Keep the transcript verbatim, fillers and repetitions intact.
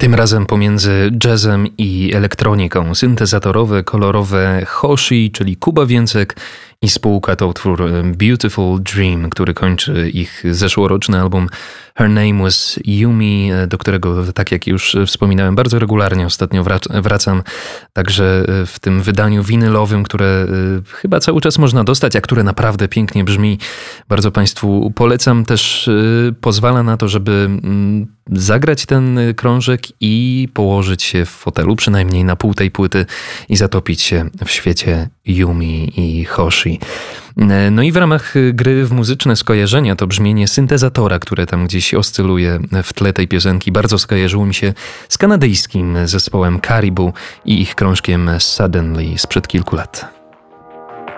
Tym razem pomiędzy jazzem i elektroniką. Syntezatorowe, kolorowe Hoshi, czyli Kuba Więcek i spółka to utwór Beautiful Dream, który kończy ich zeszłoroczny album Her Name Was Yumi, do którego, tak jak już wspominałem, bardzo regularnie ostatnio wracam. Także w tym wydaniu winylowym, które chyba cały czas można dostać, a które naprawdę pięknie brzmi. Bardzo Państwu polecam. Też pozwala na to, żeby zagrać ten krążek i położyć się w fotelu, przynajmniej na pół tej płyty i zatopić się w świecie Yumi i Hoshi. No i w ramach gry w muzyczne skojarzenia to brzmienie syntezatora, które tam gdzieś oscyluje w tle tej piosenki, bardzo skojarzyło mi się z kanadyjskim zespołem Caribou i ich krążkiem Suddenly sprzed kilku lat.